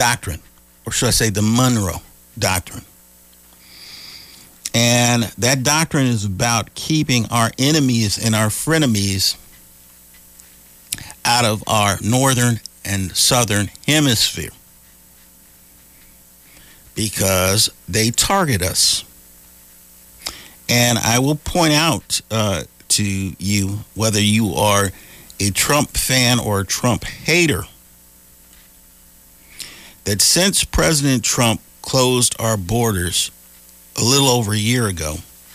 doctrine, or should I say the Monroe Doctrine. And that doctrine is about keeping our enemies and our frenemies out of our northern and southern hemisphere because they target us. And I will point out to you, whether you are a Trump fan or a Trump hater, that since President Trump closed our borders a little over a year ago,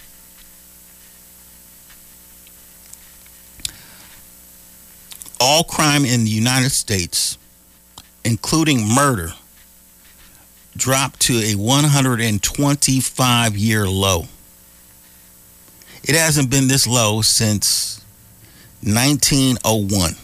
all crime in the United States, including murder, dropped to a 125-year low. It hasn't been this low since 1901.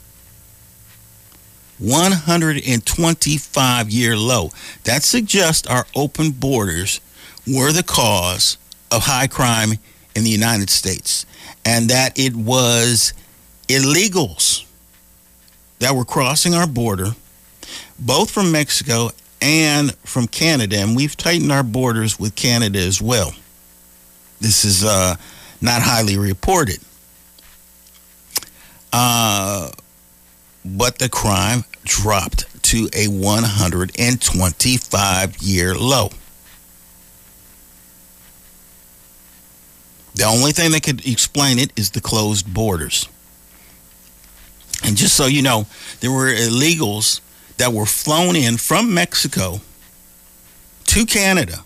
125-year low. That suggests our open borders were the cause of high crime in the United States, and that it was illegals that were crossing our border, both from Mexico and from Canada, and we've tightened our borders with Canada as well. This is not highly reported. But the crime dropped to a 125-year low. The only thing that could explain it is the closed borders. And just so you know, there were illegals that were flown in from Mexico to Canada,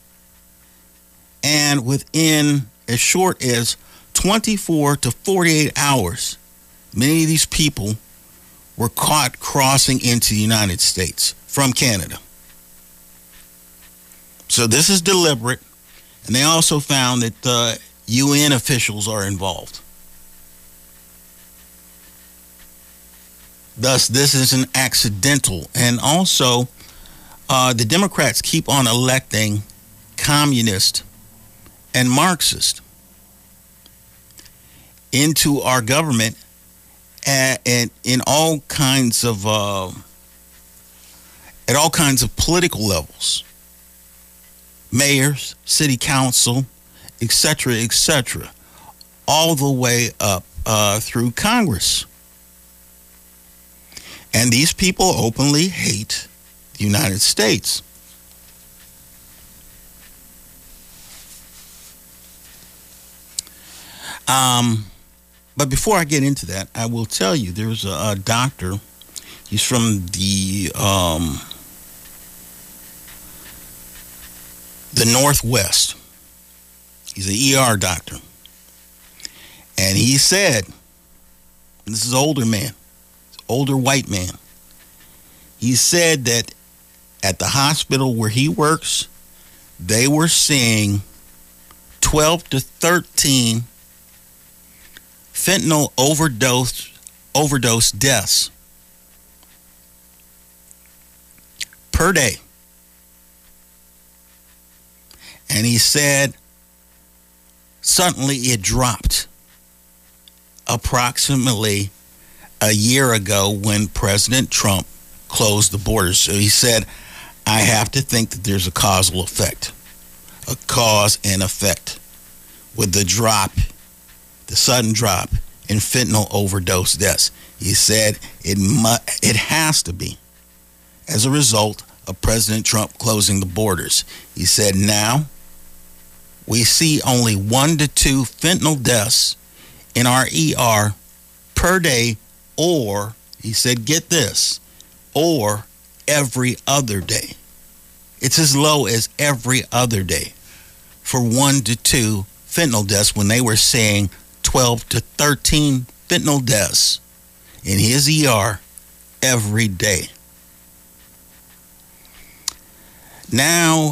and within as short as 24 to 48 hours, many of these people were caught crossing into the United States from Canada. So this is deliberate, and they also found that UN officials are involved. Thus, this isn't accidental. And also, the Democrats keep on electing communist and Marxist into our government and in all kinds of at all kinds of political levels, mayors, city council, etc., all the way up through Congress. And these people openly hate the United States. But before I get into that, I will tell you there's a doctor. He's from the Northwest. He's an ER doctor. And he said, this is an older man, older white man. He said that at the hospital where he works, they were seeing 12 to 13 fentanyl overdose deaths per day. And he said suddenly it dropped approximately a year ago when President Trump closed the borders. So he said, I have to think that there's a causal effect, a cause and effect with the drop, the sudden drop in fentanyl overdose deaths. He said it has to be as a result of President Trump closing the borders. He said now we see only 1 to 2 fentanyl deaths in our ER per day, or, he said, get this, or every other day. It's as low as every other day for 1 to 2 fentanyl deaths when they were saying 12 to 13 fentanyl deaths in his ER every day. Now,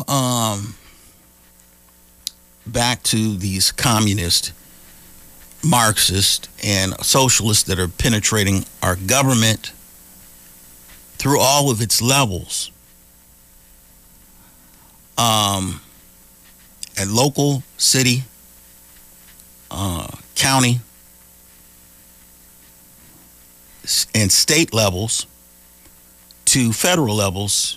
back to these communist, Marxist, and socialists that are penetrating our government through all of its levels. At local, city, county, and state levels to federal levels,